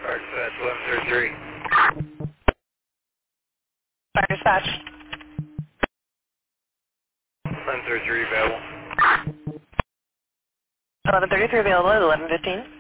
Dispatch 1133. Fire dispatch. 1133 available. 1133 available at 11:15.